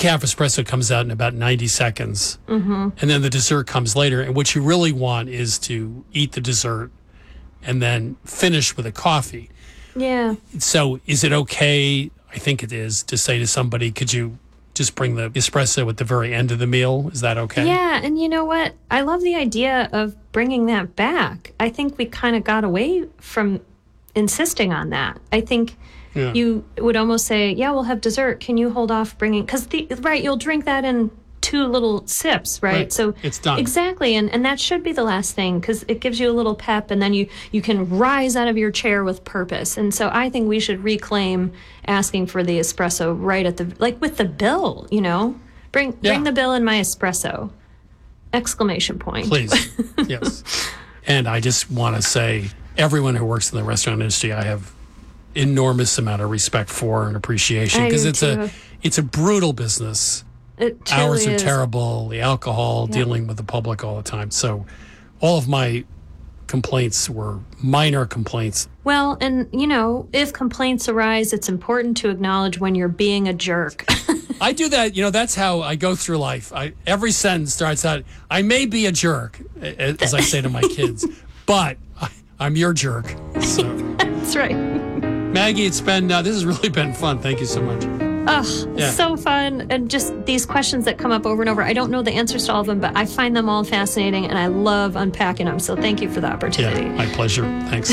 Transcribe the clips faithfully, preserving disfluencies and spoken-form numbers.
decaf espresso comes out in about ninety seconds. Mm-hmm. And then the dessert comes later. And what you really want is to eat the dessert and then finish with a coffee. Yeah. So is it okay, I think it is, to say to somebody, could you just bring the espresso at the very end of the meal? Is that okay? Yeah, and you know what? I love the idea of bringing that back. I think we kind of got away from insisting on that. I think yeah. you would almost say, yeah, we'll have dessert. Can you hold off bringing... Because, right, you'll drink that in two little sips, right? right. So it's done. Exactly, and, and that should be the last thing because it gives you a little pep and then you, you can rise out of your chair with purpose. And so I think we should reclaim asking for the espresso right at the, like with the bill, you know? Bring yeah. bring the bill in my espresso. Exclamation point. Please, yes. And I just want to say, everyone who works in the restaurant industry, I have enormous amount of respect for and appreciation because it's too. a it's a brutal business. It truly Hours are is. terrible, the alcohol, Yeah. dealing with the public all the time. So all of my complaints were minor complaints. Well, and, you know, if complaints arise, it's important to acknowledge when you're being a jerk. I do that. You know, that's how I go through life. I, every sentence starts out, I may be a jerk, as I say to my kids, but I, I'm your jerk. So. That's right. Maggie, it's been, uh, this has really been fun. Thank you so much. Oh, Yeah. so fun. And just these questions that come up over and over. I don't know the answers to all of them, but I find them all fascinating and I love unpacking them. So thank you for the opportunity. Yeah, my pleasure. Thanks.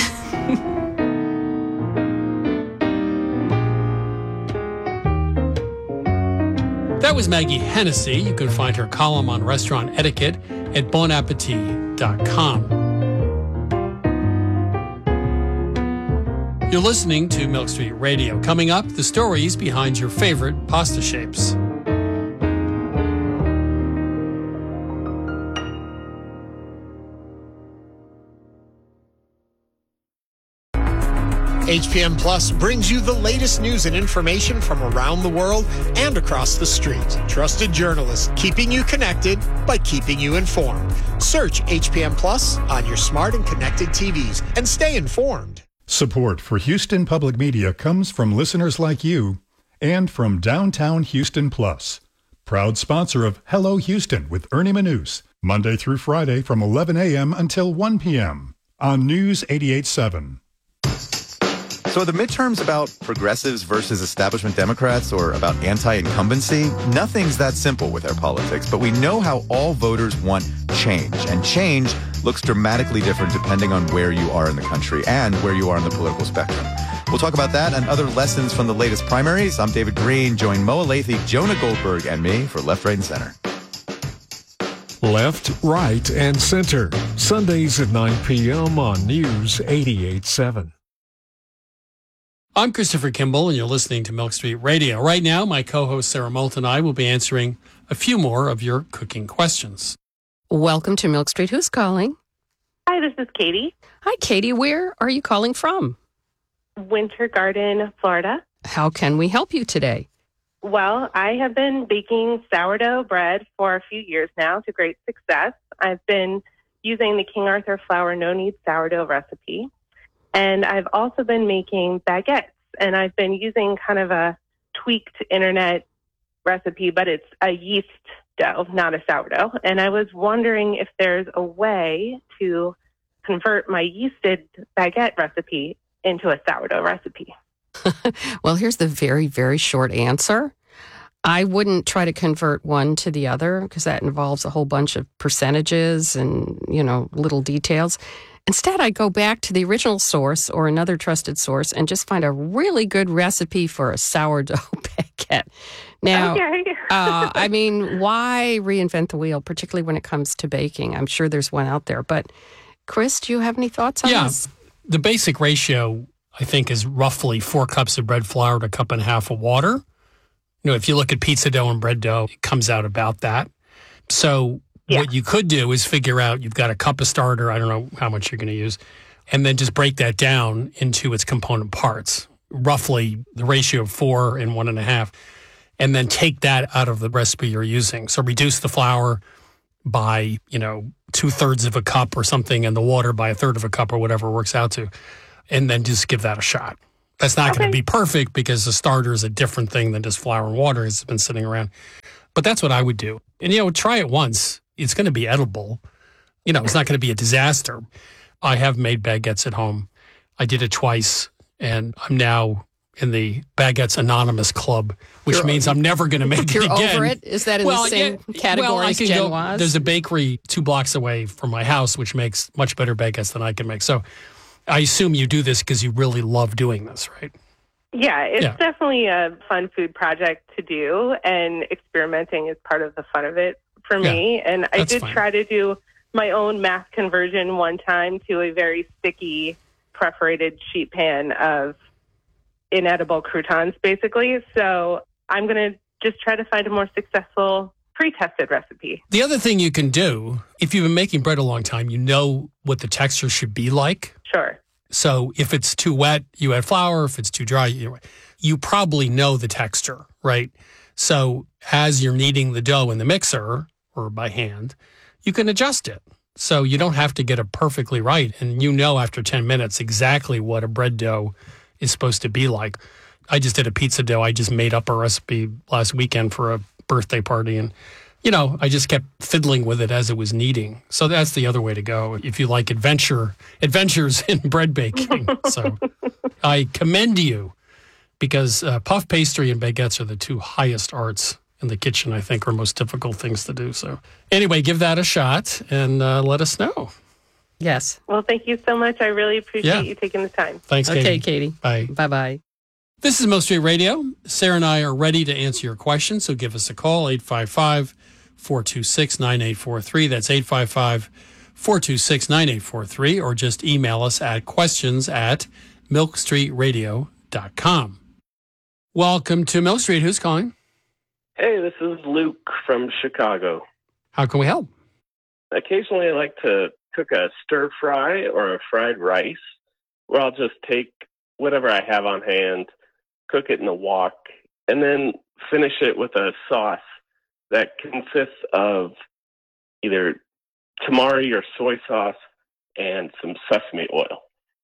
That was Maggie Hennessy. You can find her column on restaurant etiquette at bon appetit dot com. You're listening to Milk Street Radio. Coming up, the stories behind your favorite pasta shapes. H P M Plus brings you the latest news and information from around the world and across the street. Trusted journalists keeping you connected by keeping you informed. Search H P M Plus on your smart and connected T Vs and stay informed. Support for Houston Public Media comes from listeners like you and from Downtown Houston Plus, proud sponsor of Hello Houston with Ernie Manous, Monday through Friday from eleven a.m. until one p.m. on News eighty-eight point seven. So are the midterms about progressives versus establishment Democrats or about anti-incumbency? Nothing's that simple with our politics, but we know how all voters want change, and change looks dramatically different depending on where you are in the country and where you are on the political spectrum. We'll talk about that and other lessons from the latest primaries. I'm David Green. Join Mo Alathe, Jonah Goldberg, and me for Left, Right, and Center. Left, Right, and Center. Sundays at nine p.m. on News eighty-eight point seven. I'm Christopher Kimball, and you're listening to Milk Street Radio. Right now, my co-host Sarah Moulton and I will be answering a few more of your cooking questions. Welcome to Milk Street. Who's calling? Hi, this is Katie. Hi, Katie. Where are you calling from? Winter Garden, Florida. How can we help you today? Well, I have been baking sourdough bread for a few years now to great success. I've been using the King Arthur flour no-knead sourdough recipe. And I've also been making baguettes, and I've been using kind of a tweaked internet recipe, but it's a yeast dough, not a sourdough. And I was wondering if there's a way to convert my yeasted baguette recipe into a sourdough recipe. Well, here's the very, very short answer. I wouldn't try to convert one to the other because that involves a whole bunch of percentages and, you know, little details. Instead, I go back to the original source or another trusted source and just find a really good recipe for a sourdough baguette. Now, okay. uh, I mean, why reinvent the wheel, particularly when it comes to baking? I'm sure there's one out there. But, Chris, do you have any thoughts on yeah, this? The basic ratio, I think, is roughly four cups of bread flour to a cup and a half of water. You know, if you look at pizza dough and bread dough, it comes out about that. So yeah. What you could do is figure out you've got a cup of starter, I don't know how much you're going to use, and then just break that down into its component parts, roughly the ratio of four and one and a half, and then take that out of the recipe you're using. So reduce the flour by, you know, two-thirds of a cup or something, and the water by a third of a cup or whatever it works out to, and then just give that a shot. That's not okay. going to be perfect because the starter is a different thing than just flour and water. It's been sitting around. But that's what I would do. And, you know, try it once. It's going to be edible. You know, it's not going to be a disaster. I have made baguettes at home. I did it twice, and I'm now in the Baguettes Anonymous Club, which you're, means I'm never going to make you're it again. Over it? Is that in well, the same yeah, category well, as Jen go, was? There's a bakery two blocks away from my house, which makes much better baguettes than I can make. So I assume you do this because you really love doing this, right? Yeah, it's yeah. definitely a fun food project to do, and experimenting is part of the fun of it for yeah, me. And I did fine. try to do my own mass conversion one time to a very sticky perforated sheet pan of inedible croutons, basically. So I'm going to just try to find a more successful pre-tested recipe. The other thing you can do, if you've been making bread a long time, you know what the texture should be like. Sure. So if it's too wet, you add flour. If it's too dry, you, you probably know the texture, right? So as you're kneading the dough in the mixer or by hand, you can adjust it. So you don't have to get it perfectly right. And you know after ten minutes exactly what a bread dough is supposed to be like. I just did a pizza dough. I just made up a recipe last weekend for a birthday party. And, you know, I just kept fiddling with it as it was kneading. So that's the other way to go if you like adventure, adventures in bread baking. So I commend you because uh, puff pastry and baguettes are the two highest arts in the kitchen, I think, are most difficult things to do. So anyway, give that a shot and uh, let us know. Yes. Well, thank you so much. I really appreciate yeah. you taking the time. Thanks, Katie. Okay, Katie. Bye. Bye-bye. This is Milk Street Radio. Sarah and I are ready to answer your questions, so give us a call, eight five five, four two six, nine eight four three. That's eight five five, four two six, nine eight four three, or just email us at questions at milk street radio dot com. Welcome to Milk Street. Who's calling? Hey, this is Luke from Chicago. How can we help? Occasionally I like to cook a stir fry or a fried rice, where I'll just take whatever I have on hand, cook it in a wok, and then finish it with a sauce that consists of either tamari or soy sauce and some sesame oil.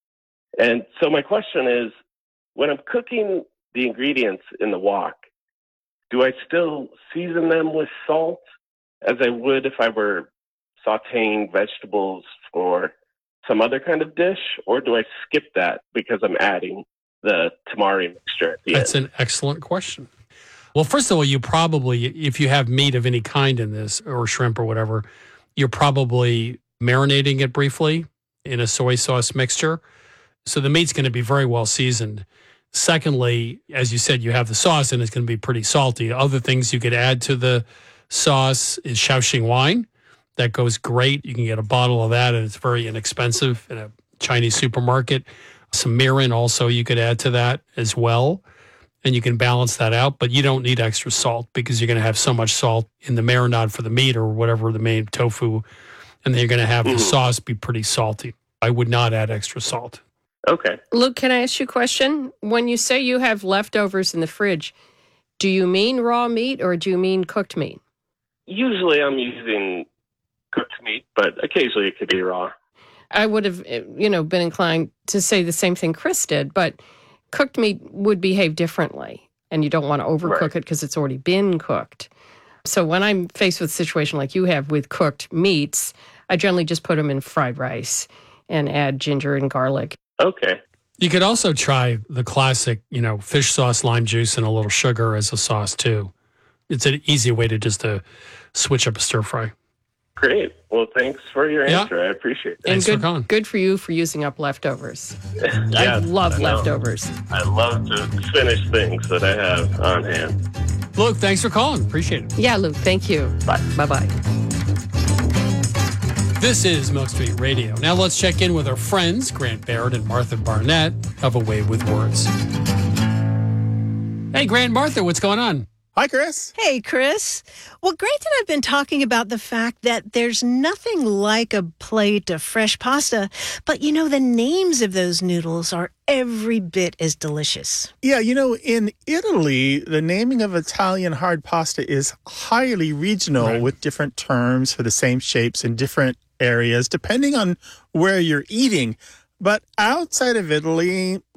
And so my question is, when I'm cooking the ingredients in the wok, do I still season them with salt as I would if I were sauteing vegetables for some other kind of dish, or do I skip that because I'm adding the tamari mixture at the That's end? an excellent question. Well, first of all, you probably, if you have meat of any kind in this, or shrimp or whatever, you're probably marinating it briefly in a soy sauce mixture. So the meat's going to be very well seasoned. Secondly, as you said, you have the sauce and it's going to be pretty salty. Other things you could add to the sauce is Shaoxing wine. That goes great. You can get a bottle of that and it's very inexpensive in a Chinese supermarket. Some mirin also you could add to that as well. And you can balance that out, but you don't need extra salt because you're going to have so much salt in the marinade for the meat or whatever the main tofu. And then you're going to have mm-hmm. the sauce be pretty salty. I would not add extra salt. Okay. Luke, can I ask you a question? When you say you have leftovers in the fridge, do you mean raw meat or do you mean cooked meat? Usually I'm using cooked meat, but occasionally it could be raw. I would have, you know, been inclined to say the same thing Chris did, but cooked meat would behave differently, and you don't want to overcook right. it because it's already been cooked. So when I'm faced with a situation like you have with cooked meats, I generally just put them in fried rice and add ginger and garlic. Okay. You could also try the classic, you know, fish sauce, lime juice, and a little sugar as a sauce too. It's an easy way to just to switch up a stir fry. Great. Well, thanks for your yeah. answer. I appreciate it. And Thanks good, for calling. Good for you for using up leftovers. yes, I love I leftovers. I love to finish things that I have on hand. Luke, thanks for calling. Appreciate it. Yeah, Luke, thank you. Bye. Bye-bye. This is Milk Street Radio. Now let's check in with our friends, Grant Barrett and Martha Barnett of A Way with Words. Hey, Grant, Martha, what's going on? Hi, Chris. Hey, Chris. Well, Grant and I have been talking about the fact that there's nothing like a plate of fresh pasta, but you know, the names of those noodles are every bit as delicious. Yeah, you know, in Italy, the naming of Italian hard pasta is highly regional right. with different terms for the same shapes in different areas, depending on where you're eating. But outside of Italy,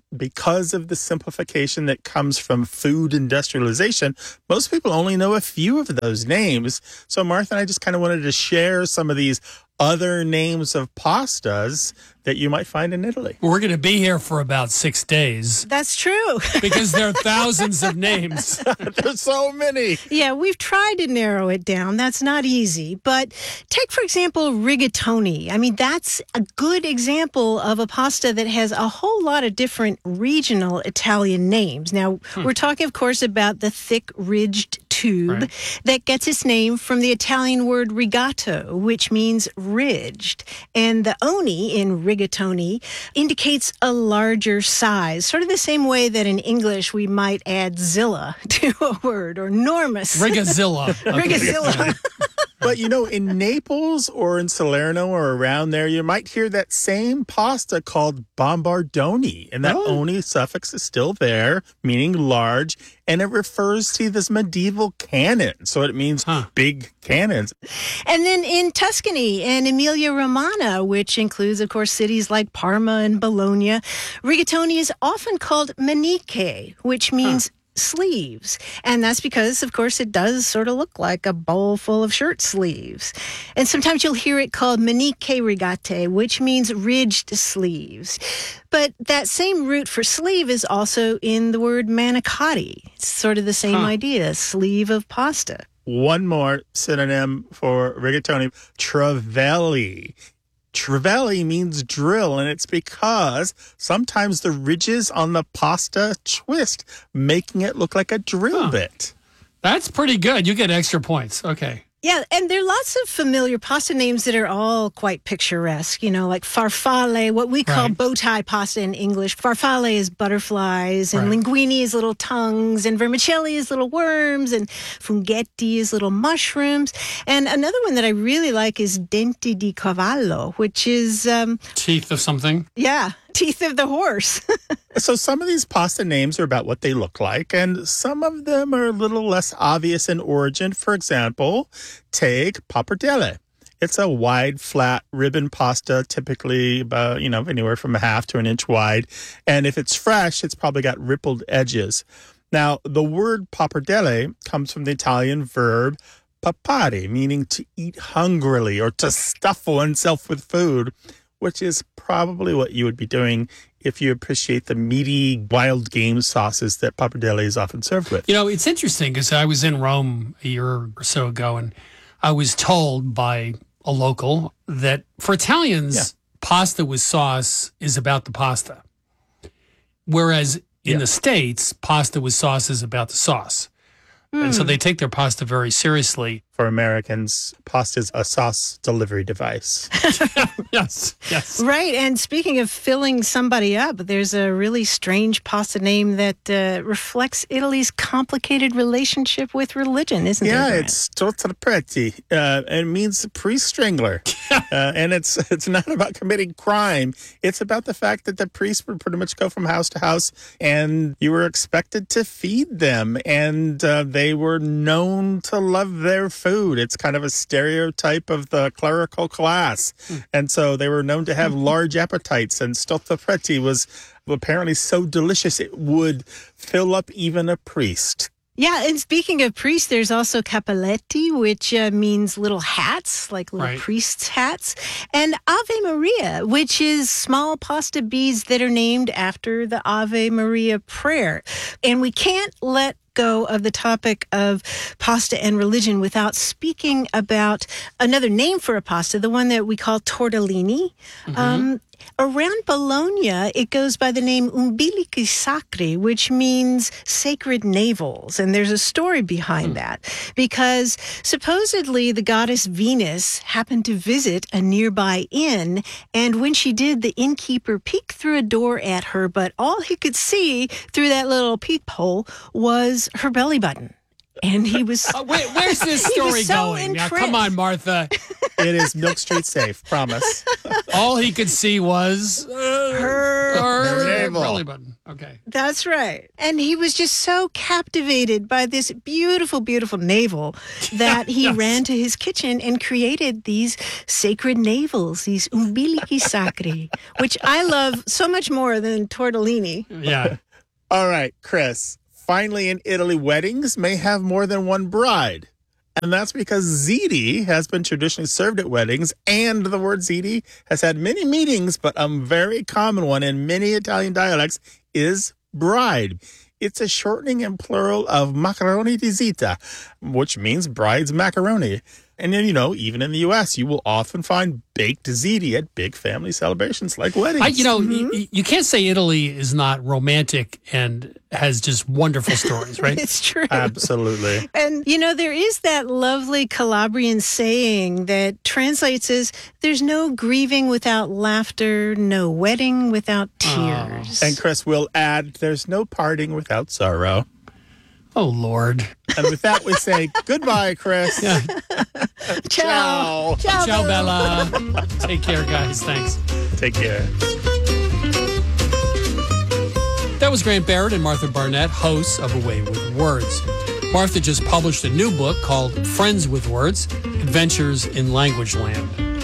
because of the simplification that comes from food industrialization, most people only know a few of those names. So Martha and I just kind of wanted to share some of these other names of pastas that you might find in Italy. We're going to be here for about six days. That's true. Because there are thousands of names. There's so many. Yeah, we've tried to narrow it down. That's not easy. But take, for example, rigatoni. I mean, that's a good example of a pasta that has a whole lot of different regional Italian names. Now, hmm. we're talking, of course, about the thick, ridged tube right. that gets its name from the Italian word rigato, which means ridged. And the oni in rigatoni indicates a larger size, sort of the same way that in English we might add zilla to a word, or enormous. Rigazilla. Rigazilla. But, you know, in Naples or in Salerno or around there, you might hear that same pasta called bombardoni. And that oh. oni suffix is still there, meaning large. And it refers to this medieval cannon. So it means huh. big cannons. And then in Tuscany and Emilia-Romagna, which includes, of course, cities like Parma and Bologna, rigatoni is often called maniche, which means huh. sleeves. And that's because, of course, it does sort of look like a bowl full of shirt sleeves. And sometimes you'll hear it called maniche rigate, which means ridged sleeves. But that same root for sleeve is also in the word manicotti. It's sort of the same huh. idea, sleeve of pasta. One more synonym for rigatoni, triveli. Triveli means drill, and it's because sometimes the ridges on the pasta twist, making it look like a drill huh. bit. That's pretty good. You get extra points. Okay. Yeah, and there are lots of familiar pasta names that are all quite picturesque, you know, like farfalle, what we call right. bow tie pasta in English. Farfalle is butterflies, and right. linguine is little tongues, and vermicelli is little worms, and funghetti is little mushrooms. And another one that I really like is denti di cavallo, which is... Um, teeth of something? Yeah. Teeth of the horse. So some of these pasta names are about what they look like, and some of them are a little less obvious in origin. For example, take pappardelle. It's a wide, flat ribbon pasta, typically about, you know, anywhere from a half to an inch wide. And if it's fresh, it's probably got rippled edges. Now, the word pappardelle comes from the Italian verb pappare, meaning to eat hungrily or to stuff oneself with food, which is probably what you would be doing if you appreciate the meaty wild game sauces that pappardelle is often served with. You know, it's interesting because I was in Rome a year or so ago, and I was told by a local that for Italians, yeah. pasta with sauce is about the pasta. Whereas in yeah. the States, pasta with sauce is about the sauce. Mm. And so they take their pasta very seriously. For Americans, pasta is a sauce delivery device. Yes, yes. Right, and speaking of filling somebody up, there's a really strange pasta name that uh, reflects Italy's complicated relationship with religion, isn't yeah, it? Yeah, it's Tortapreti. Uh, it means priest strangler. uh, and it's it's not about committing crime. It's about the fact that the priest would pretty much go from house to house, and you were expected to feed them, and uh, they were known to love their food. It's kind of a stereotype of the clerical class. Mm. And so they were known to have large appetites, and Stoltapreti was apparently so delicious it would fill up even a priest. Yeah, and speaking of priests, there's also cappelletti, which uh, means little hats, like little right. priests' hats, and Ave Maria, which is small pasta beads that are named after the Ave Maria prayer. And we can't let go of the topic of pasta and religion without speaking about another name for a pasta, the one that we call tortellini. Mm-hmm. Um, around Bologna, it goes by the name umbilici sacri, which means sacred navels. And there's a story behind mm. that, because supposedly the goddess Venus happened to visit a nearby inn, and when she did, the innkeeper peeked through a door at her, but all he could see through that little peephole was her belly button. And he was... Uh, wait, where's this story so going? Now, come on, Martha. It is Milk Street safe, promise. All he could see was uh, her, her belly button. Okay. That's right. And he was just so captivated by this beautiful, beautiful navel that he yes. ran to his kitchen and created these sacred navels, these umbilici sacri, which I love so much more than tortellini. Yeah. All right, Chris. Finally, in Italy, weddings may have more than one bride. And that's because ziti has been traditionally served at weddings, and the word ziti has had many meanings, but a very common one in many Italian dialects is bride. It's a shortening and plural of macaroni di zita, which means bride's macaroni. And then, you know, even in the U S, you will often find baked ziti at big family celebrations like weddings. I, you know, Mm-hmm. y- you can't say Italy is not romantic and has just wonderful stories, right? It's true. Absolutely. And, you know, there is that lovely Calabrian saying that translates as, there's no grieving without laughter, no wedding without tears. Oh. And Chris will add, there's no parting without sorrow. Oh, Lord. And with that, we say goodbye, Chris. Yeah. Ciao. Ciao, Ciao Bella. Take care, guys. Thanks. Take care. That was Grant Barrett and Martha Barnett, hosts of A Way with Words. Martha just published a new book called Friends with Words, Adventures in Language Land.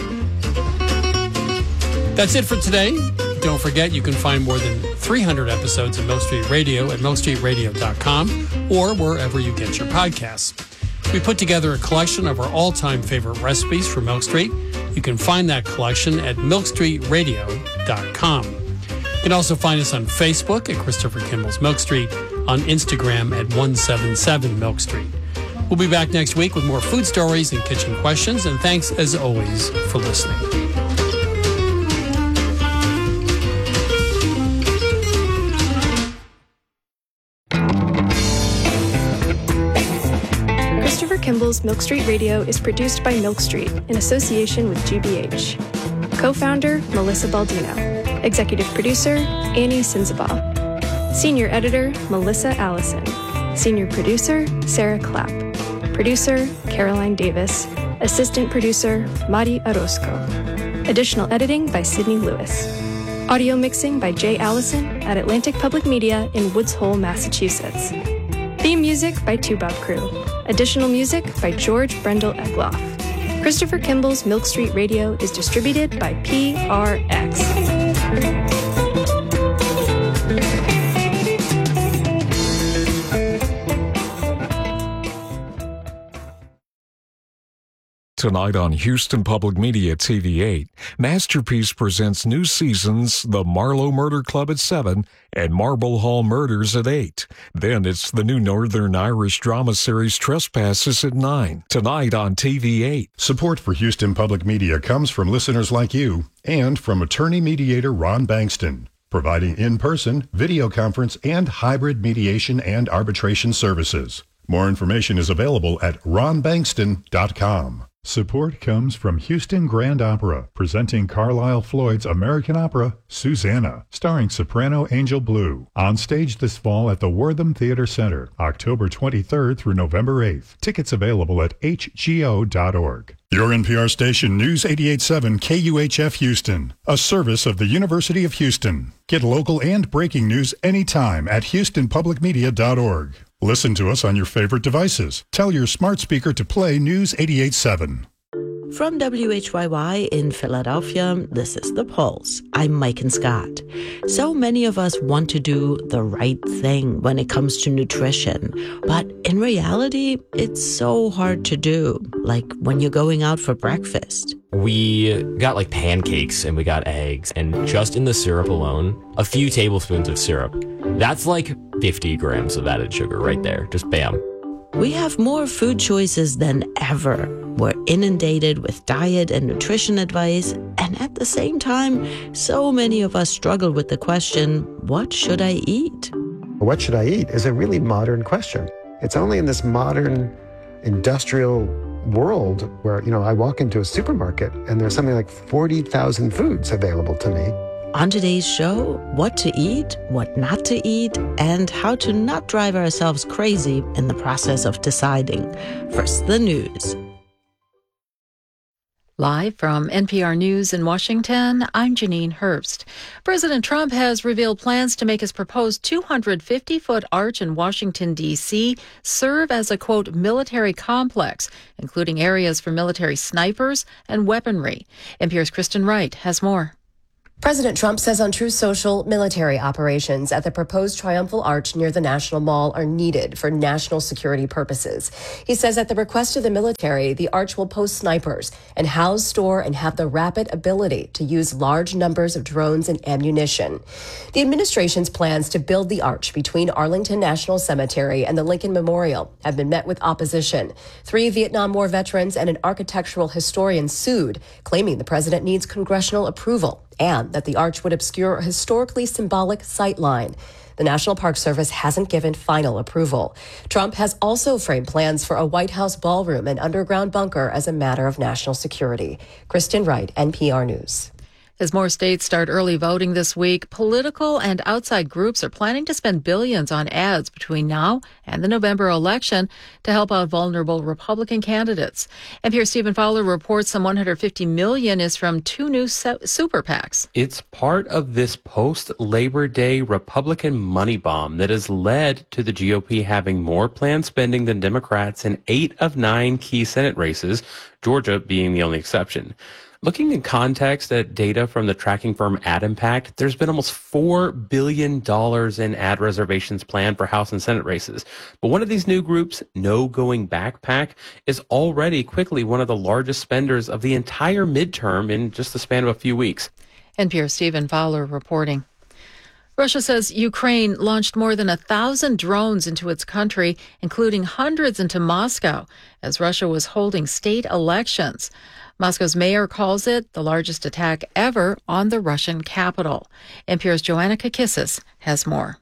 That's it for today. Don't forget, you can find more than three hundred episodes of Milk Street Radio at milk street radio dot com or wherever you get your podcasts. We put together a collection of our all-time favorite recipes for Milk Street. You can find that collection at milk street radio dot com. You can also find us on Facebook at Christopher Kimball's Milk Street, on Instagram at one seven seven Milk Street. We'll be back next week with more food stories and kitchen questions, and thanks as always for listening. Christopher Kimball's Milk Street Radio is produced by Milk Street in association with G B H. Co-founder, Melissa Baldino. Executive producer, Annie Sinzabal. Senior editor, Melissa Allison. Senior producer, Sarah Clapp. Producer, Caroline Davis. Assistant producer, Mari Orozco. Additional editing by Sydney Lewis. Audio mixing by Jay Allison at Atlantic Public Media in Woods Hole, Massachusetts. Theme music by Toubab Crew. Additional music by George Brendel Egloff. Christopher Kimball's Milk Street Radio is distributed by P R X. Tonight on Houston Public Media T V eight, Masterpiece presents new seasons The Marlowe Murder Club at seven and Marble Hall Murders at eight. Then it's the new Northern Irish drama series Trespasses at nine. Tonight on T V eight. Support for Houston Public Media comes from listeners like you and from attorney mediator Ron Bankston, providing in-person, video conference, and hybrid mediation and arbitration services. More information is available at ron bankston dot com. Support comes from Houston Grand Opera, presenting Carlisle Floyd's American opera, Susanna, starring soprano Angel Blue, on stage this fall at the Wortham Theater Center, October twenty-third through November eighth. Tickets available at h g o dot org. Your N P R station, News eighty-eight point seven K U H F Houston, a service of the University of Houston. Get local and breaking news anytime at houston public media dot org. Listen to us on your favorite devices. Tell your smart speaker to play News eighty-eight point seven. From W H Y Y in Philadelphia, this is The Pulse. I'm Mike and Scott. So many of us want to do the right thing when it comes to nutrition, but in reality, it's so hard to do, like when you're going out for breakfast. We got like pancakes and we got eggs, and just in the syrup alone, a few tablespoons of syrup. That's like fifty grams of added sugar right there. Just bam. We have more food choices than ever. We're inundated with diet and nutrition advice, and at the same time, so many of us struggle with the question, what should I eat? What should I eat is a really modern question. It's only in this modern industrial world where, you know, I walk into a supermarket and there's something like forty thousand foods available to me. On today's show, what to eat, what not to eat, and how to not drive ourselves crazy in the process of deciding. First, the news. Live from N P R News in Washington, I'm Janine Herbst. President Trump has revealed plans to make his proposed two hundred fifty foot arch in Washington, D C serve as a, quote, military complex, including areas for military snipers and weaponry. N P R's Kristen Wright has more. President Trump says on Truth Social, military operations at the proposed Triumphal Arch near the National Mall are needed for national security purposes. He says at the request of the military, the arch will post snipers and house, store, and have the rapid ability to use large numbers of drones and ammunition. The administration's plans to build the arch between Arlington National Cemetery and the Lincoln Memorial have been met with opposition. Three Vietnam War veterans and an architectural historian sued, claiming the president needs congressional approval and that the arch would obscure a historically symbolic sightline. The National Park Service hasn't given final approval. Trump has also framed plans for a White House ballroom and underground bunker as a matter of national security. Kristen Wright, N P R News. As more states start early voting this week, political and outside groups are planning to spend billions on ads between now and the November election to help out vulnerable Republican candidates. N P R's Stephen Fowler reports some one hundred fifty million dollars is from two new super PACs. It's part of this post-Labor Day Republican money bomb that has led to the G O P having more planned spending than Democrats in eight of nine key Senate races, Georgia being the only exception. Looking in context at data from the tracking firm AdImpact, there's been almost four billion dollars in ad reservations planned for House and Senate races. But one of these new groups, No Going Back PAC, is already quickly one of the largest spenders of the entire midterm in just the span of a few weeks. N P R's Stephen Fowler reporting. Russia says Ukraine launched more than a thousand drones into its country, including hundreds into Moscow, as Russia was holding state elections. Moscow's mayor calls it the largest attack ever on the Russian capital. N P R's Joanna Kakissis has more.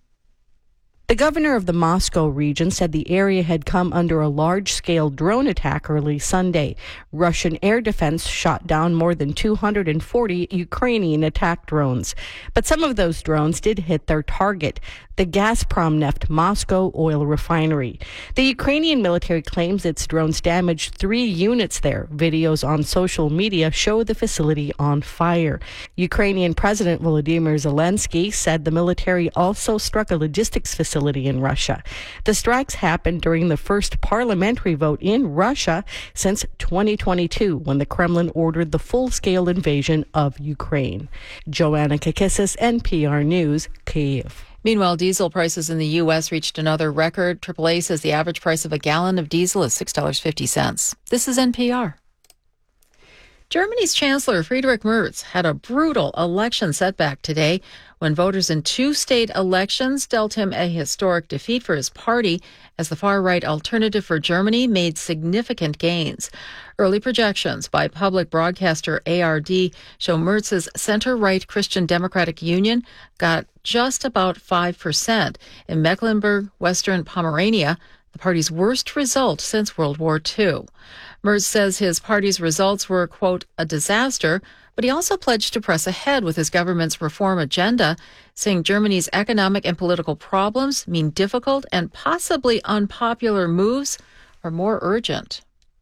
The governor of the Moscow region said the area had come under a large-scale drone attack early Sunday. Russian air defense shot down more than two hundred forty Ukrainian attack drones. But some of those drones did hit their target, the Gazprom Neft Moscow oil refinery. The Ukrainian military claims its drones damaged three units there. Videos on social media show the facility on fire. Ukrainian President Volodymyr Zelensky said the military also struck a logistics facility in Russia. The strikes happened during the first parliamentary vote in Russia since twenty twenty-two, when the Kremlin ordered the full-scale invasion of Ukraine. Joanna Kakissis, N P R News, Kyiv. Meanwhile, diesel prices in the U S reached another record. triple A says the average price of a gallon of diesel is six dollars and fifty cents. This is N P R. Germany's Chancellor Friedrich Merz had a brutal election setback today when voters in two state elections dealt him a historic defeat for his party as the far-right Alternative for Germany made significant gains. Early projections by public broadcaster A R D show Merz's center-right Christian Democratic Union got just about five percent. In Mecklenburg-Western Pomerania, the party's worst result since World War Two. Merz says his party's results were, quote, a disaster, but he also pledged to press ahead with his government's reform agenda, saying Germany's economic and political problems mean difficult and possibly unpopular moves are more urgent.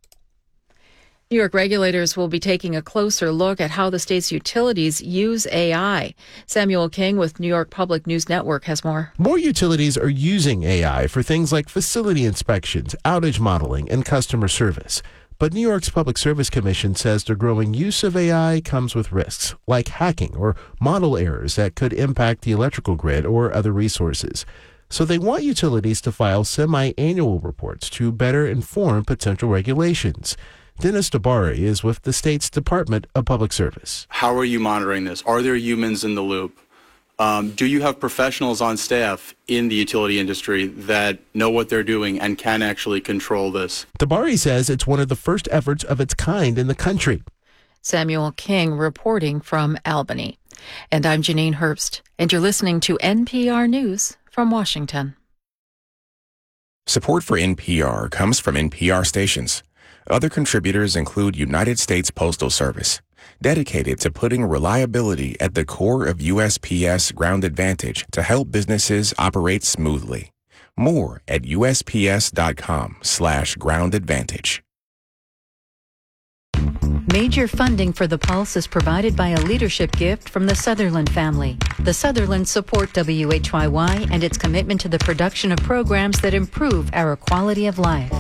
New York regulators will be taking a closer look at how the state's utilities use A I. Samuel King with New York Public News Network has more. More utilities are using A I for things like facility inspections, outage modeling, and customer service. But New York's Public Service Commission says the growing use of A I comes with risks, like hacking or model errors that could impact the electrical grid or other resources. So they want utilities to file semi-annual reports to better inform potential regulations. Dennis Dabari is with the state's Department of Public Service. How are you monitoring this? Are there humans in the loop? Um, do you have professionals on staff in the utility industry that know what they're doing and can actually control this? Dabari says it's one of the first efforts of its kind in the country. Samuel King reporting from Albany. And I'm Janine Herbst, and you're listening to N P R News from Washington. Support for N P R comes from N P R stations. Other contributors include United States Postal Service, dedicated to putting reliability at the core of U S P S Ground Advantage to help businesses operate smoothly. More at USPS.com slash Ground Advantage. Major funding for The Pulse is provided by a leadership gift from the Sutherland family. The Sutherlands support W H Y Y and its commitment to the production of programs that improve our quality of life.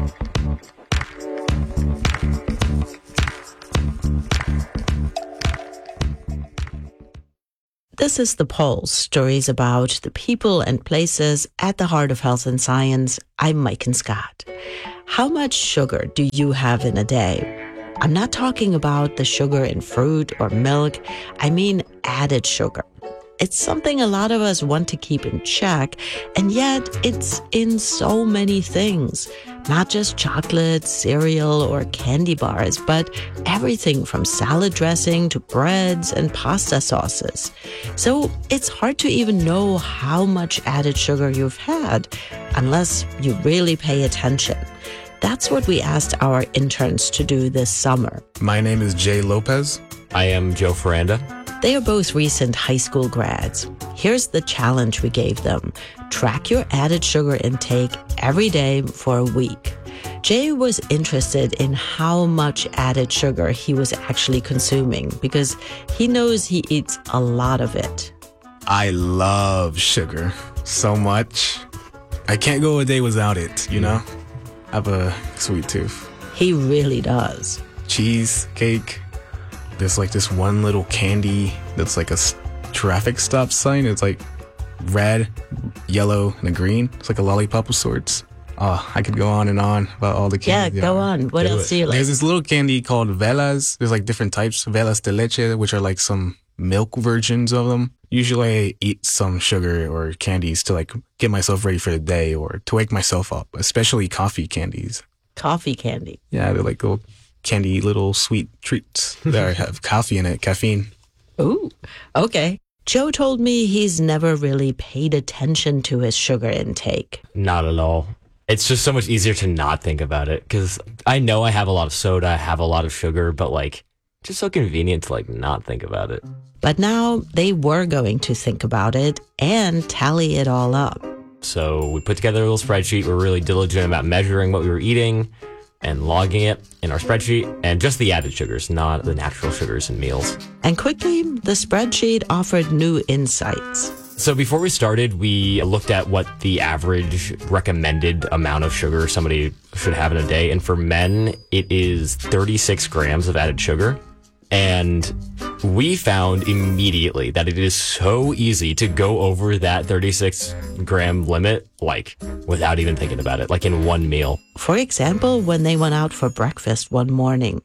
This is The Pulse, stories about the people and places at the heart of health and science. I'm Maiken Scott. How much sugar do you have in a day? I'm not talking about the sugar in fruit or milk. I mean added sugar. It's something a lot of us want to keep in check, and yet it's in so many things. Not just chocolate, cereal, or candy bars, but everything from salad dressing to breads and pasta sauces. So it's hard to even know how much added sugar you've had unless you really pay attention. That's what we asked our interns to do this summer. My name is Jay Lopez. I am Joe Ferranda. They are both recent high school grads. Here's the challenge we gave them. Track your added sugar intake every day for a week. Jay was interested in how much added sugar he was actually consuming because he knows he eats a lot of it. I love sugar so much. I can't go a day without it, you know? I have a sweet tooth. He really does. Cheesecake. There's like this one little candy that's like a traffic stop sign. It's like red, yellow, and a green. It's like a lollipop of sorts. Oh, I could go on and on about all the candy. Yeah, go on. What do else it. do you like? There's this little candy called Velas. There's like different types. Velas de leche, which are like some milk versions of them. Usually I eat some sugar or candies to like get myself ready for the day or to wake myself up, especially coffee candies. Coffee candy? Yeah, they're like little candy, little sweet treats that have coffee in it, caffeine. Ooh, okay. Joe told me he's never really paid attention to his sugar intake. Not at all. It's just so much easier to not think about it because I know I have a lot of soda, I have a lot of sugar, but like, just so convenient to like not think about it. But now they were going to think about it and tally it all up. So we put together a little spreadsheet. We're really diligent about measuring what we were eating and logging it in our spreadsheet, and just the added sugars, not the natural sugars in meals. And quickly, the spreadsheet offered new insights. So before we started, we looked at what the average recommended amount of sugar somebody should have in a day. And for men, it is thirty-six grams of added sugar. And we found immediately that it is so easy to go over that thirty-six gram limit, like without even thinking about it, like in one meal. For example, when they went out for breakfast one morning.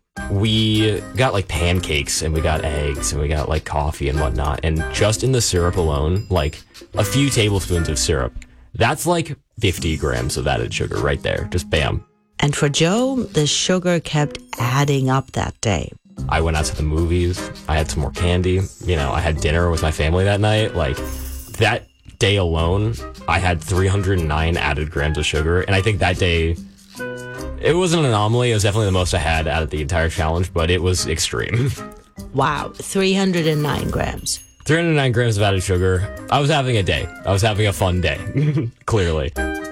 We got like pancakes and we got eggs and we got like coffee and whatnot. And just in the syrup alone, like a few tablespoons of syrup, that's like fifty grams of added sugar right there. Just bam. And for Joe, the sugar kept adding up that day. I went out to the movies. I had some more candy. You know, I had dinner with my family that night. Like, that day alone, I had three hundred nine added grams of sugar. And I think that day, it wasn't an anomaly. It was definitely the most I had out of the entire challenge, but it was extreme. Wow, three hundred nine grams. three hundred nine grams of added sugar. I was having a day. I was having a fun day, clearly.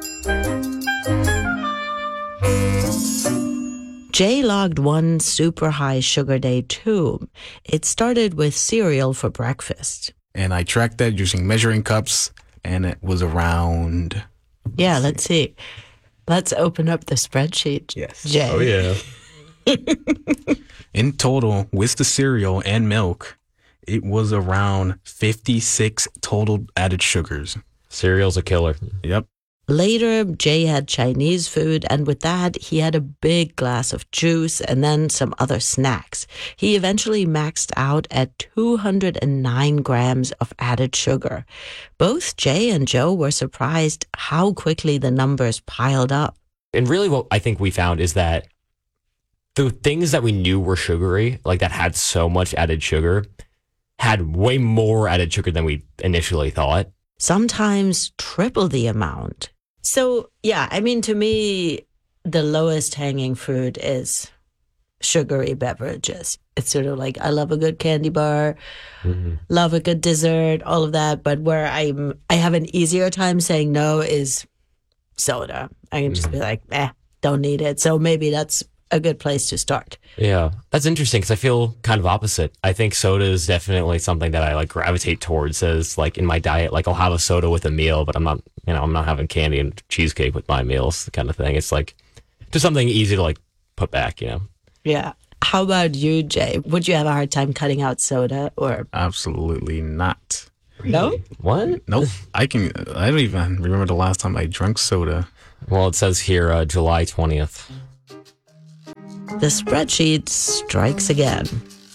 Jay logged one super high sugar day too. It started with cereal for breakfast. And I tracked that using measuring cups, and it was around... Yeah, let's see. Let's open up the spreadsheet. Yes. Jay. Oh, yeah. In total, with the cereal and milk, it was around fifty-six total added sugars. Cereal's a killer. Yep. Later, Jay had Chinese food, and with that, he had a big glass of juice and then some other snacks. He eventually maxed out at two hundred nine grams of added sugar. Both Jay and Joe were surprised how quickly the numbers piled up. And really what I think we found is that the things that we knew were sugary, like that had so much added sugar, had way more added sugar than we initially thought. Sometimes triple the amount. So, yeah, I mean, to me, the lowest hanging fruit is sugary beverages. It's sort of like, I love a good candy bar, mm-hmm. love a good dessert, all of that. But where I'm, I have an easier time saying no is soda. I can just mm-hmm. be like, eh, don't need it. So maybe that's a good place to start. Yeah, that's interesting because I feel kind of opposite. I think soda is definitely something that I like gravitate towards as like in my diet. Like I'll have a soda with a meal, but I'm not, you know, I'm not having candy and cheesecake with my meals, kind of thing. It's like just something easy to like put back, you know? Yeah. How about you, Jay? Would you have a hard time cutting out soda or? Absolutely not. No? What? Nope. I can, I don't even remember the last time I drank soda. Well, it says here uh, July twentieth. The spreadsheet strikes again.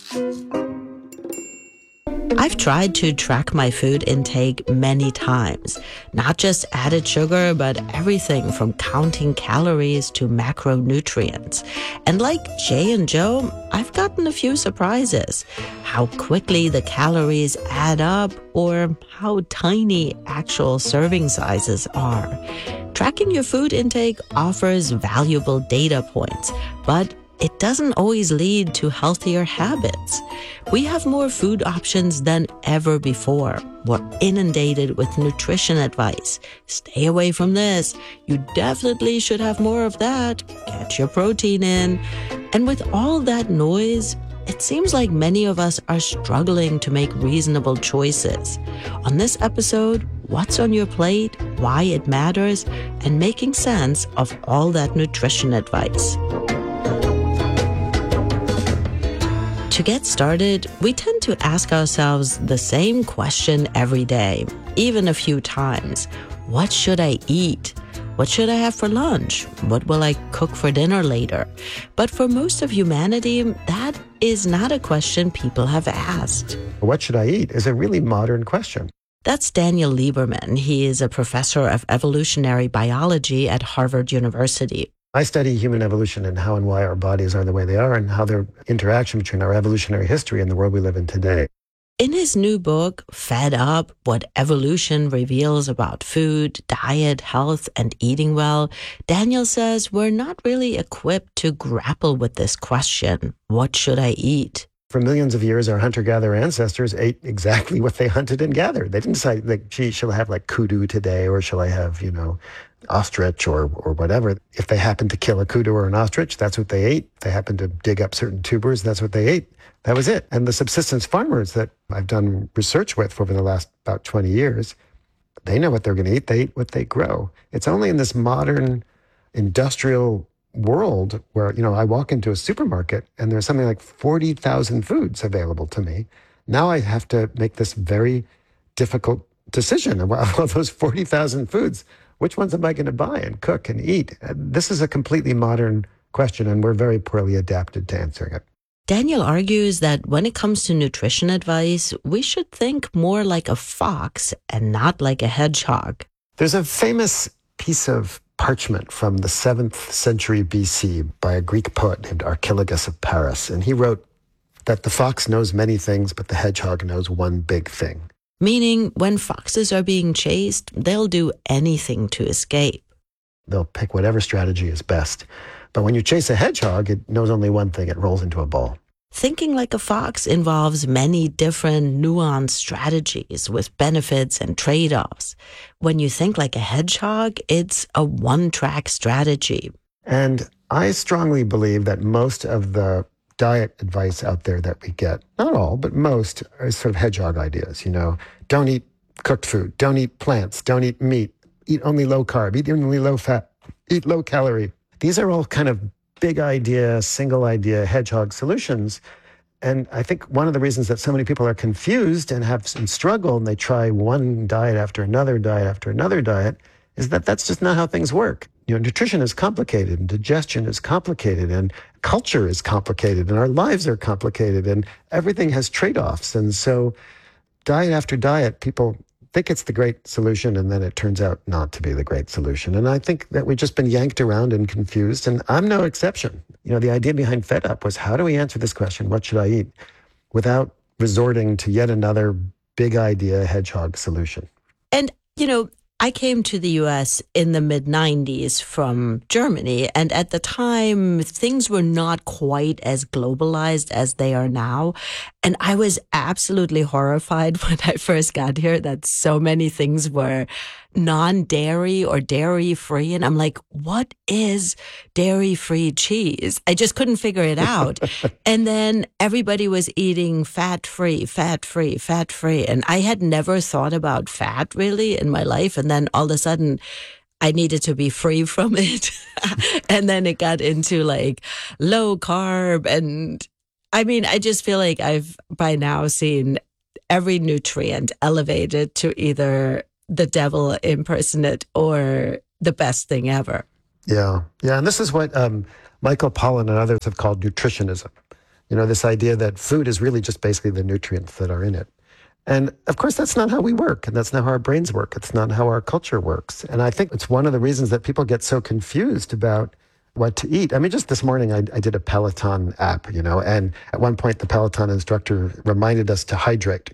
I've tried to track my food intake many times, not just added sugar, but everything from counting calories to macronutrients. And like Jay and Joe, I've gotten a few surprises. How quickly the calories add up or how tiny actual serving sizes are. Tracking your food intake offers valuable data points, but it doesn't always lead to healthier habits. We have more food options than ever before. We're inundated with nutrition advice. Stay away from this. You definitely should have more of that. Get your protein in. And with all that noise, it seems like many of us are struggling to make reasonable choices. On this episode, what's on your plate, why it matters, and making sense of all that nutrition advice. To get started, we tend to ask ourselves the same question every day, even a few times. What should I eat? What should I have for lunch? What will I cook for dinner later? But for most of humanity, that is not a question people have asked. What should I eat is a really modern question. That's Daniel Lieberman. He is a professor of evolutionary biology at Harvard University. I study human evolution and how and why our bodies are the way they are and how their interaction between our evolutionary history and the world we live in today. In his new book, Fed Up, What Evolution Reveals About Food, Diet, Health, and Eating Well, Daniel says we're not really equipped to grapple with this question, what should I eat? For millions of years, our hunter-gatherer ancestors ate exactly what they hunted and gathered. They didn't decide, like, gee, shall I have, like, kudu today, or shall I have, you know, ostrich or or whatever. If they happened to kill a kudu or an ostrich, that's what they ate. If they happened to dig up certain tubers, that's what they ate. That was it. And the subsistence farmers that I've done research with over the last about twenty years, they know what they're going to eat. They eat what they grow. It's only in this modern industrial world where, you know, I walk into a supermarket and there's something like forty thousand foods available to me. Now I have to make this very difficult decision about those forty thousand foods. Which ones am I going to buy and cook and eat? This is a completely modern question, and we're very poorly adapted to answering it. Daniel argues that when it comes to nutrition advice, we should think more like a fox and not like a hedgehog. There's a famous piece of parchment from the seventh century B C by a Greek poet named Archilogus of Paris, and he wrote that the fox knows many things, but the hedgehog knows one big thing. Meaning, when foxes are being chased, they'll do anything to escape. They'll pick whatever strategy is best. But when you chase a hedgehog, it knows only one thing. It rolls into a ball. Thinking like a fox involves many different nuanced strategies with benefits and trade-offs. When you think like a hedgehog, it's a one-track strategy. And I strongly believe that most of the diet advice out there that we get, not all, but most, are sort of hedgehog ideas. You know, don't eat cooked food, don't eat plants, don't eat meat, eat only low carb, eat only low fat, eat low calorie. These are all kind of big idea, single idea hedgehog solutions. And I think one of the reasons that so many people are confused and have some struggle and they try one diet after another diet after another diet is that that's just not how things work. You know, nutrition is complicated and digestion is complicated and culture is complicated and our lives are complicated and everything has trade-offs. And so diet after diet, people think it's the great solution and then it turns out not to be the great solution. And I think that we've just been yanked around and confused, and I'm no exception. You know, the idea behind Fed Up was, how do we answer this question, what should I eat, without resorting to yet another big idea hedgehog solution? And, you know, I came to the U S in the mid nineties from Germany, and at the time, things were not quite as globalized as they are now. And I was absolutely horrified when I first got here that so many things were non-dairy or dairy-free. And I'm like, what is dairy-free cheese? I just couldn't figure it out. And then everybody was eating fat-free, fat-free, fat-free. And I had never thought about fat really in my life. And then all of a sudden, I needed to be free from it. And then it got into like low carb. And I mean, I just feel like I've by now seen every nutrient elevated to either the devil impersonate or the best thing ever. Yeah. Yeah. And this is what um, Michael Pollan and others have called nutritionism. You know, this idea that food is really just basically the nutrients that are in it. And of course, that's not how we work. And that's not how our brains work. It's not how our culture works. And I think it's one of the reasons that people get so confused about what to eat. I mean, just this morning, I, I did a Peloton app, you know, and at one point, the Peloton instructor reminded us to hydrate.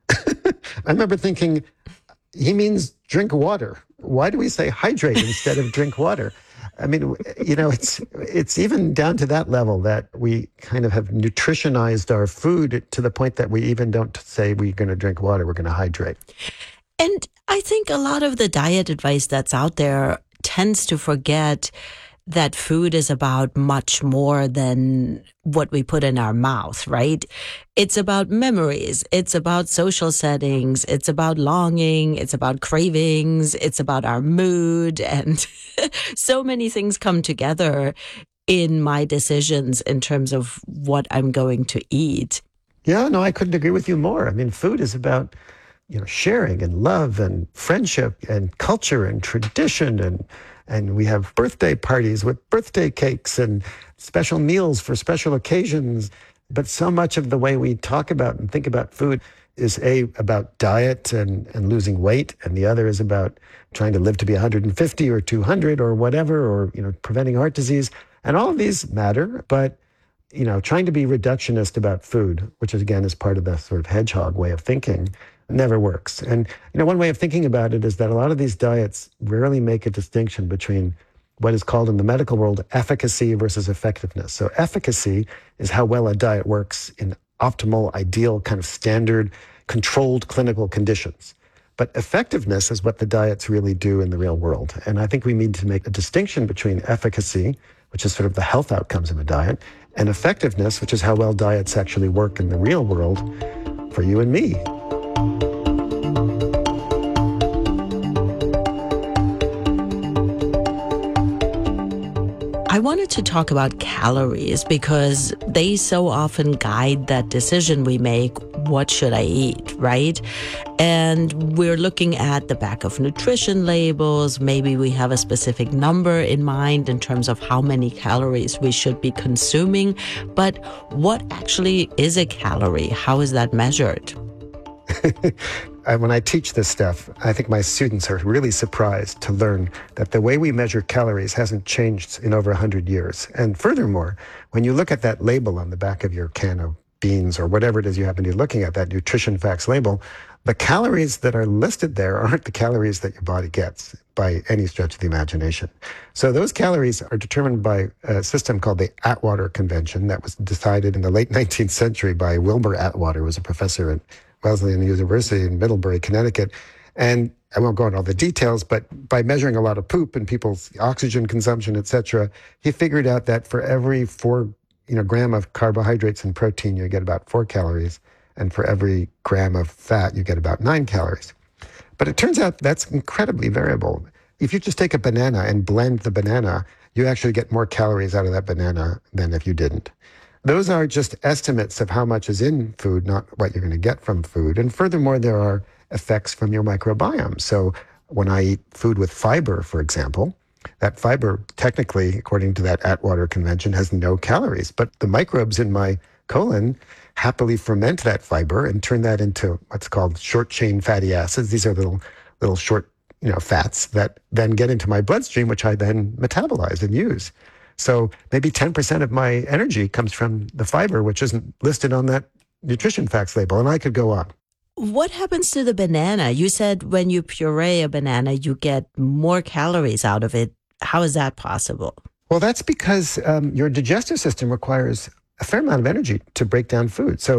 I remember thinking, he means drink water. Why do we say hydrate instead of drink water? I mean, you know, it's it's even down to that level that we kind of have nutritionized our food to the point that we even don't say we're going to drink water, we're going to hydrate. And I think a lot of the diet advice that's out there tends to forget that food is about much more than what we put in our mouth, right? It's about memories. It's about social settings. It's about longing. It's about cravings. It's about our mood. And so many things come together in my decisions in terms of what I'm going to eat. Yeah, no, I couldn't agree with you more. I mean, food is about, you know, sharing and love and friendship and culture and tradition, and And we have birthday parties with birthday cakes and special meals for special occasions. But so much of the way we talk about and think about food is A, about diet and, and losing weight. And the other is about trying to live to be one hundred fifty or two hundred or whatever, or, you know, preventing heart disease. And all of these matter. But, you know, trying to be reductionist about food, which is, again, is part of the sort of hedgehog way of thinking, never works. And, you know, one way of thinking about it is that a lot of these diets rarely make a distinction between what is called in the medical world efficacy versus effectiveness. So efficacy is how well a diet works in optimal, ideal, kind of standard, controlled clinical conditions. But effectiveness is what the diets really do in the real world. And I think we need to make a distinction between efficacy, which is sort of the health outcomes of a diet, and effectiveness, which is how well diets actually work in the real world for you and me. I wanted to talk about calories because they so often guide that decision we make. What should I eat, right? And we're looking at the back of nutrition labels. Maybe we have a specific number in mind in terms of how many calories we should be consuming. But what actually is a calorie? How is that measured? When I teach this stuff, I think my students are really surprised to learn that the way we measure calories hasn't changed in over one hundred years. And furthermore, when you look at that label on the back of your can of beans or whatever it is you happen to be looking at, that nutrition facts label, the calories that are listed there aren't the calories that your body gets by any stretch of the imagination. So those calories are determined by a system called the Atwater Convention that was decided in the late nineteenth century by Wilbur Atwater, who was a professor at Wesleyan University in Middlebury, Connecticut. And I won't go into all the details, but by measuring a lot of poop and people's oxygen consumption, et cetera, he figured out that for every four you know, gram of carbohydrates and protein, you get about four calories. And for every gram of fat, you get about nine calories. But it turns out that's incredibly variable. If you just take a banana and blend the banana, you actually get more calories out of that banana than if you didn't. Those are just estimates of how much is in food, not what you're going to get from food. And furthermore, there are effects from your microbiome. So when I eat food with fiber, for example, that fiber technically, according to that Atwater Convention, has no calories. But the microbes in my colon happily ferment that fiber and turn that into what's called short-chain fatty acids. These are little little short you know, fats that then get into my bloodstream, which I then metabolize and use. So maybe ten percent of my energy comes from the fiber, which isn't listed on that nutrition facts label. And I could go on. What happens to the banana? You said when you puree a banana, you get more calories out of it. How is that possible? Well, that's because um, your digestive system requires a fair amount of energy to break down food. So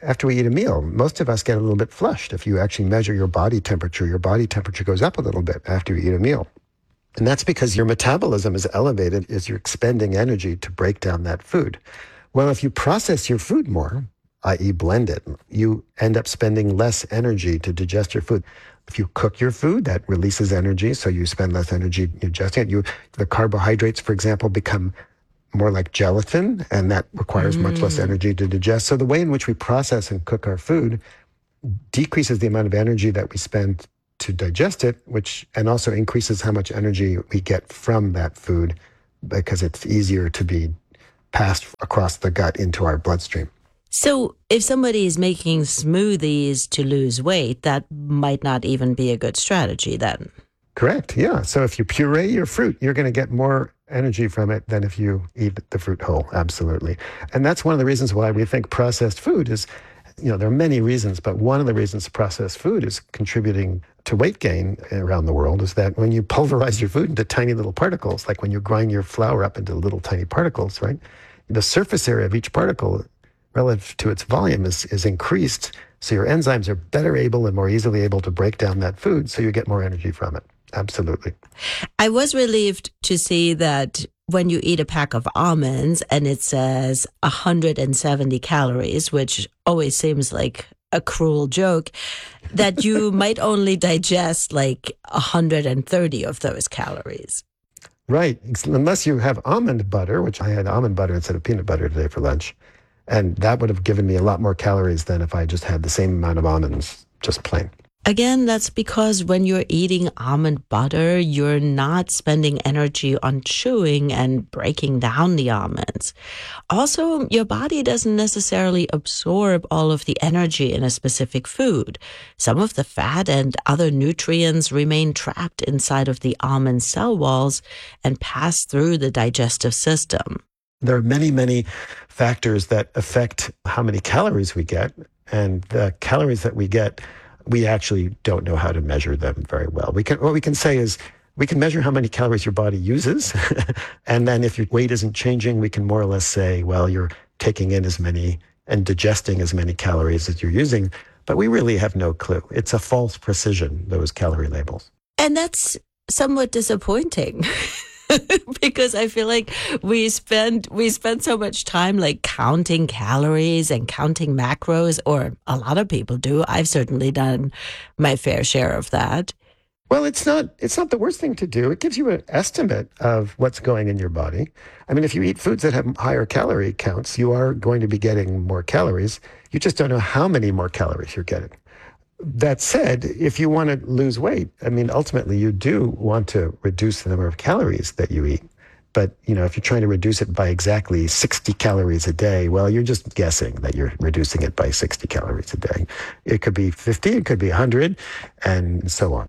after we eat a meal, most of us get a little bit flushed. If you actually measure your body temperature, your body temperature goes up a little bit after you eat a meal. And that's because your metabolism is elevated as you're expending energy to break down that food. Well, if you process your food more, that is blend it, you end up spending less energy to digest your food. If you cook your food, that releases energy, so you spend less energy digesting it. You, the carbohydrates, for example, become more like gelatin, and that requires mm. much less energy to digest. So the way in which we process and cook our food decreases the amount of energy that we spend to digest it, which and also increases how much energy we get from that food because it's easier to be passed across the gut into our bloodstream. So if somebody is making smoothies to lose weight, that might not even be a good strategy then. Correct, yeah. So if you puree your fruit, you're going to get more energy from it than if you eat the fruit whole, absolutely. And that's one of the reasons why we think processed food is, you know, there are many reasons, but one of the reasons processed food is contributing to weight gain around the world is that when you pulverize your food into tiny little particles, like when you grind your flour up into little tiny particles, right? The surface area of each particle relative to its volume is, is increased, so your enzymes are better able and more easily able to break down that food, so you get more energy from it. Absolutely. I was relieved to see that when you eat a pack of almonds and it says one hundred seventy calories, which always seems like a cruel joke, that you might only digest like one hundred thirty of those calories. Right. Unless you have almond butter, which I had almond butter instead of peanut butter today for lunch. And that would have given me a lot more calories than if I just had the same amount of almonds, just plain. Again, that's because when you're eating almond butter, you're not spending energy on chewing and breaking down the almonds. Also, your body doesn't necessarily absorb all of the energy in a specific food. Some of the fat and other nutrients remain trapped inside of the almond cell walls and pass through the digestive system. There are many, many factors that affect how many calories we get, and the calories that we get, we actually don't know how to measure them very well. We can, what we can say is we can measure how many calories your body uses. And then if your weight isn't changing, we can more or less say, well, you're taking in as many and digesting as many calories as you're using. But we really have no clue. It's a false precision, those calorie labels. And that's somewhat disappointing. Because I feel like we spend we spend so much time like counting calories and counting macros, or a lot of people do. I've certainly done my fair share of that. Well, it's not it's not the worst thing to do. It gives you an estimate of what's going in your body. I mean, if you eat foods that have higher calorie counts, you are going to be getting more calories. You just don't know how many more calories you're getting. That said, if you want to lose weight, I mean, ultimately you do want to reduce the number of calories that you eat. But, you know, if you're trying to reduce it by exactly sixty calories a day, well, you're just guessing that you're reducing it by sixty calories a day. It could be fifty, it could be one hundred, and so on.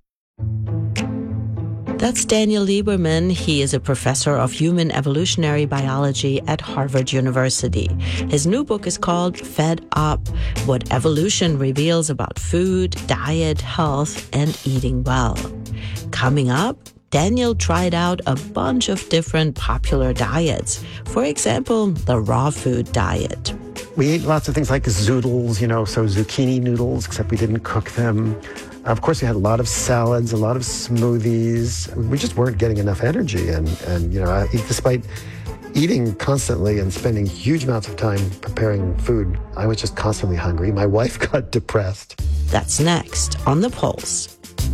That's Daniel Lieberman. He is a professor of human evolutionary biology at Harvard University. His new book is called Fed Up: What Evolution Reveals About Food, Diet, Health, and Eating Well. Coming up, Daniel tried out a bunch of different popular diets. For example, the raw food diet. We ate lots of things like zoodles, you know, so zucchini noodles, except we didn't cook them. Of course, we had a lot of salads, a lot of smoothies. We just weren't getting enough energy. And, and you know, despite eating constantly and spending huge amounts of time preparing food, I was just constantly hungry. My wife got depressed. That's next on The Pulse.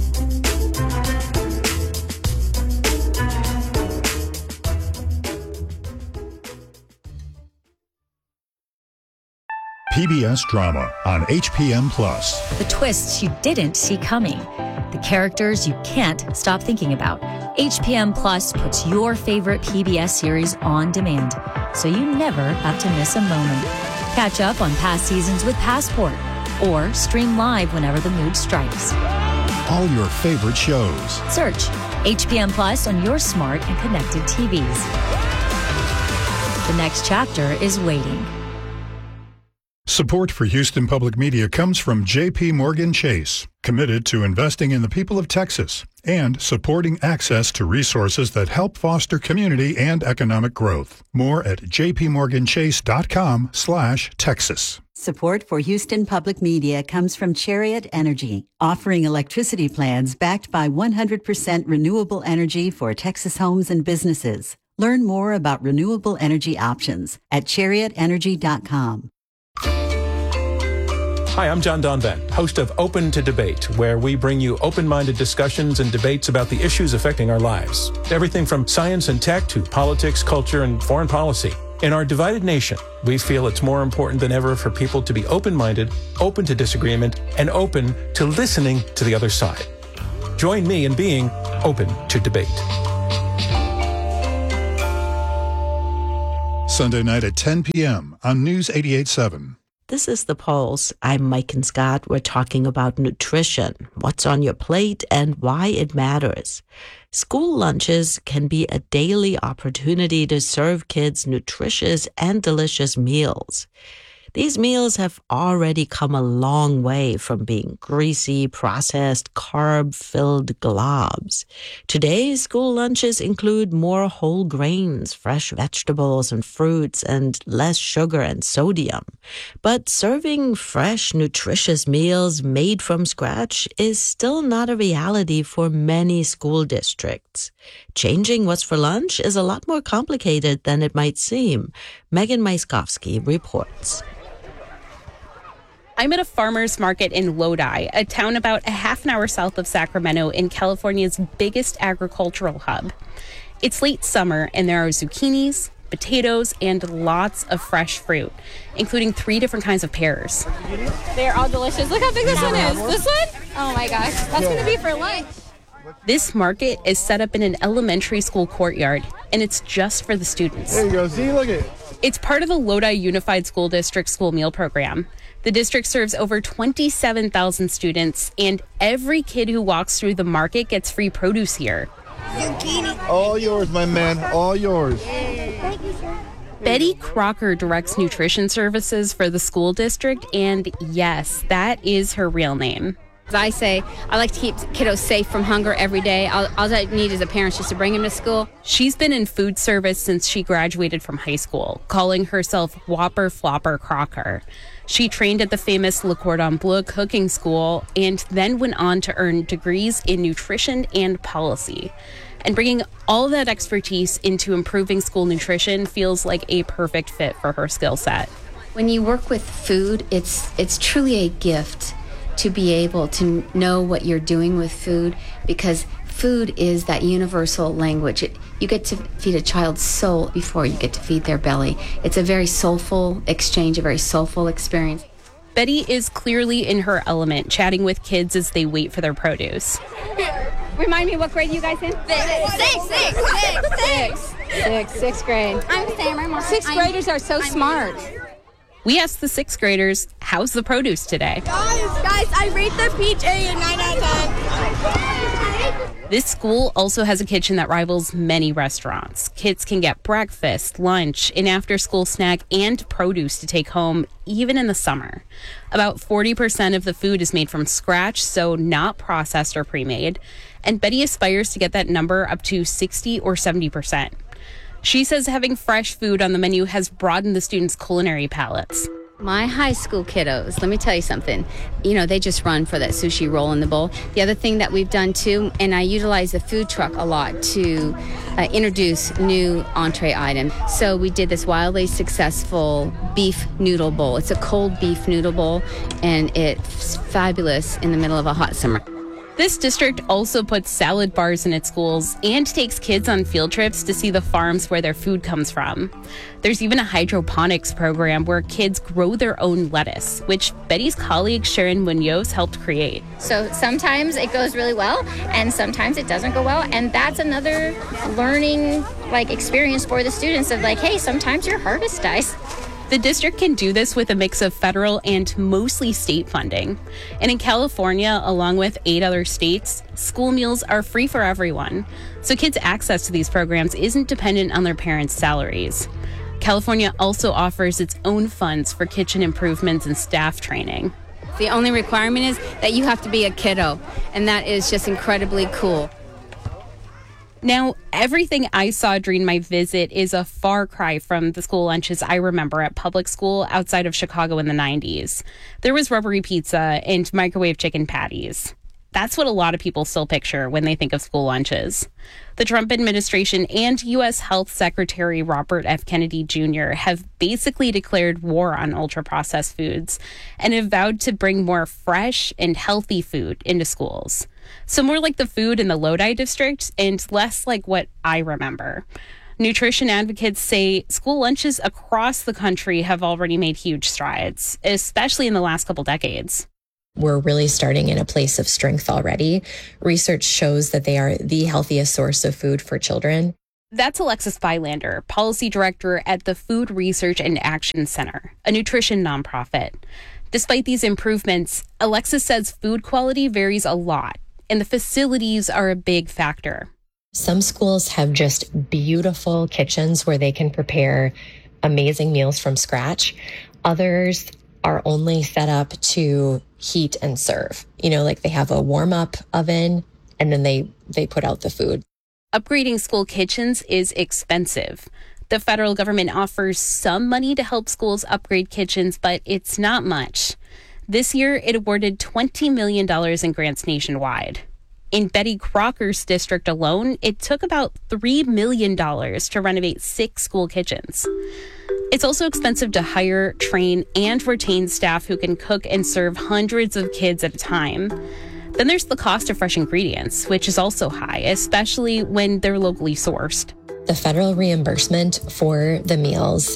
P B S drama on H P M Plus. The twists you didn't see coming. The characters you can't stop thinking about. H P M Plus puts your favorite P B S series on demand, so you never have to miss a moment. Catch up on past seasons with Passport, or stream live whenever the mood strikes. All your favorite shows. Search H P M Plus on your smart and connected T Vs. The next chapter is waiting. Support for Houston Public Media comes from J P Morgan Chase, committed to investing in the people of Texas and supporting access to resources that help foster community and economic growth. More at jpmorganchase.com slash Texas. Support for Houston Public Media comes from Chariot Energy, offering electricity plans backed by one hundred percent renewable energy for Texas homes and businesses. Learn more about renewable energy options at chariot energy dot com. Hi, I'm John Donvan, host of Open to Debate, where we bring you open-minded discussions and debates about the issues affecting our lives. Everything from science and tech to politics, culture, and foreign policy. In our divided nation, we feel it's more important than ever for people to be open-minded, open to disagreement, and open to listening to the other side. Join me in being open to debate. Sunday night at ten p.m. on News eighty-eight point seven. This is The Pulse. I'm Mike and Scott. We're talking about nutrition, what's on your plate, and why it matters. School lunches can be a daily opportunity to serve kids nutritious and delicious meals. These meals have already come a long way from being greasy, processed, carb-filled globs. Today's school lunches include more whole grains, fresh vegetables and fruits, and less sugar and sodium. But serving fresh, nutritious meals made from scratch is still not a reality for many school districts. Changing what's for lunch is a lot more complicated than it might seem. Megan Myskowski reports. I'm at a farmer's market in Lodi, a town about a half an hour south of Sacramento in California's biggest agricultural hub. It's late summer and there are zucchinis, potatoes, and lots of fresh fruit, including three different kinds of pears. They're all delicious. Look how big this one is. This one? Oh my gosh, that's going to be for lunch. This market is set up in an elementary school courtyard, and it's just for the students. There you go. See, look at it. It's part of the Lodi Unified School District school meal program. The district serves over twenty-seven thousand students, and every kid who walks through the market gets free produce here. Zucchini. All yours, my man. All yours. Thank you, sir. Betty Crocker directs nutrition services for the school district, and yes, that is her real name. I say I like to keep kiddos safe from hunger every day. All, all I need is a parent just to bring them to school. She's been in food service since she graduated from high school, calling herself Whopper Flopper Crocker. She trained at the famous Le Cordon Bleu cooking school and then went on to earn degrees in nutrition and policy. And bringing all that expertise into improving school nutrition feels like a perfect fit for her skill set. When you work with food, it's it's truly a gift to be able to know what you're doing with food, because food is that universal language. It, you get to feed a child's soul before you get to feed their belly. It's a very soulful exchange, a very soulful experience. Betty is clearly in her element, chatting with kids as they wait for their produce. Remind me, what grade you guys in? Six. Six. Six. Six. Six. Six. Sixth grade. I'm Sam. I'm Sixth graders are so I'm smart. We asked the sixth graders, how's the produce today? Guys, guys, I rate the peach a nine out of ten. This school also has a kitchen that rivals many restaurants. Kids can get breakfast, lunch, an after-school snack, and produce to take home, even in the summer. About forty percent of the food is made from scratch, so not processed or pre-made. And Betty aspires to get that number up to sixty or seventy percent. She says having fresh food on the menu has broadened the students' culinary palates. My high school kiddos, let me tell you something, you know, they just run for that sushi roll in the bowl. The other thing that we've done too, and I utilize the food truck a lot to uh, introduce new entree items. So we did this wildly successful beef noodle bowl. It's a cold beef noodle bowl, and it's fabulous in the middle of a hot summer. This district also puts salad bars in its schools and takes kids on field trips to see the farms where their food comes from. There's even a hydroponics program where kids grow their own lettuce, which Betty's colleague Sharon Munoz helped create. So sometimes it goes really well, and sometimes it doesn't go well, and that's another learning like experience for the students of like, hey, sometimes your harvest dies. The district can do this with a mix of federal and mostly state funding. And in California, along with eight other states, school meals are free for everyone. So kids' access to these programs isn't dependent on their parents' salaries. California also offers its own funds for kitchen improvements and staff training. The only requirement is that you have to be a kiddo, and that is just incredibly cool. Now, everything I saw during my visit is a far cry from the school lunches I remember at public school outside of Chicago in the nineties. There was rubbery pizza and microwave chicken patties. That's what a lot of people still picture when they think of school lunches. The Trump administration and U S Health Secretary Robert F. Kennedy Junior have basically declared war on ultra-processed foods and have vowed to bring more fresh and healthy food into schools. So more like the food in the Lodi district and less like what I remember. Nutrition advocates say school lunches across the country have already made huge strides, especially in the last couple decades. We're really starting in a place of strength already. Research shows that they are the healthiest source of food for children. That's Alexis Bylander, policy director at the Food Research and Action Center, a nutrition nonprofit. Despite these improvements, Alexis says food quality varies a lot, and the facilities are a big factor. Some schools have just beautiful kitchens where they can prepare amazing meals from scratch. Others are only set up to heat and serve. You know, like they have a warm-up oven and then they, they put out the food. Upgrading school kitchens is expensive. The federal government offers some money to help schools upgrade kitchens, but it's not much. This year, it awarded twenty million dollars in grants nationwide. In Betty Crocker's district alone, it took about three million dollars to renovate six school kitchens. It's also expensive to hire, train, and retain staff who can cook and serve hundreds of kids at a time. Then there's the cost of fresh ingredients, which is also high, especially when they're locally sourced. The federal reimbursement for the meals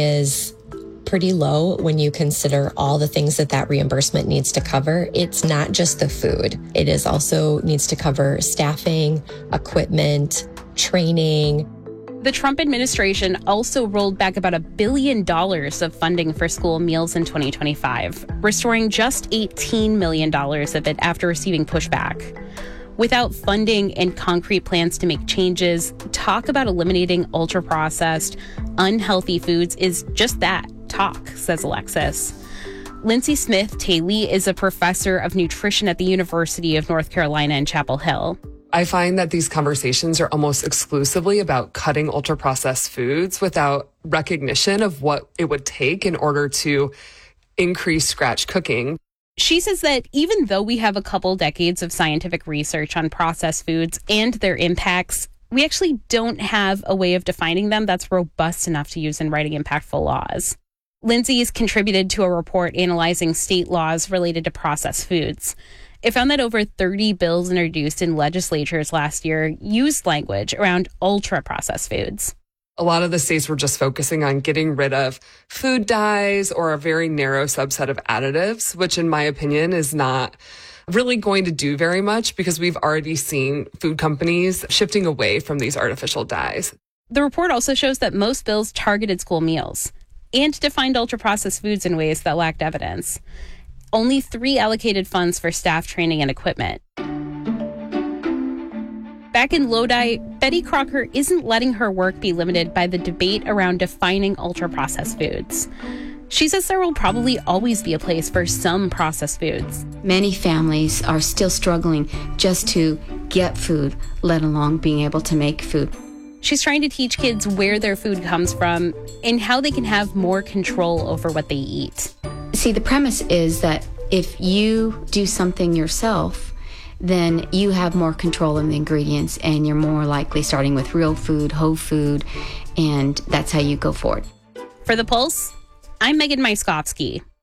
is pretty low when you consider all the things that that reimbursement needs to cover. It's not just the food. It is also needs to cover staffing, equipment, training. The Trump administration also rolled back about a billion dollars of funding for school meals in twenty twenty-five, restoring just eighteen million dollars of it after receiving pushback. Without funding and concrete plans to make changes, talk about eliminating ultra-processed, unhealthy foods is just that, talk, says Alexis. Lindsay Smith-Taylor is a professor of nutrition at the University of North Carolina in Chapel Hill. I find that these conversations are almost exclusively about cutting ultra-processed foods without recognition of what it would take in order to increase scratch cooking. She says that even though we have a couple decades of scientific research on processed foods and their impacts, we actually don't have a way of defining them that's robust enough to use in writing impactful laws. Lindsay's contributed to a report analyzing state laws related to processed foods. It found that over thirty bills introduced in legislatures last year used language around ultra-processed foods. A lot of the states were just focusing on getting rid of food dyes or a very narrow subset of additives, which in my opinion is not really going to do very much because we've already seen food companies shifting away from these artificial dyes. The report also shows that most bills targeted school meals and defined ultra-processed foods in ways that lacked evidence. Only three allocated funds for staff training and equipment. Back in Lodi, Betty Crocker isn't letting her work be limited by the debate around defining ultra-processed foods. She says there will probably always be a place for some processed foods. Many families are still struggling just to get food, let alone being able to make food. She's trying to teach kids where their food comes from and how they can have more control over what they eat. See, the premise is that if you do something yourself, then you have more control of the ingredients and you're more likely starting with real food, whole food, and that's how you go forward. For The Pulse, I'm Megan Myskovsky.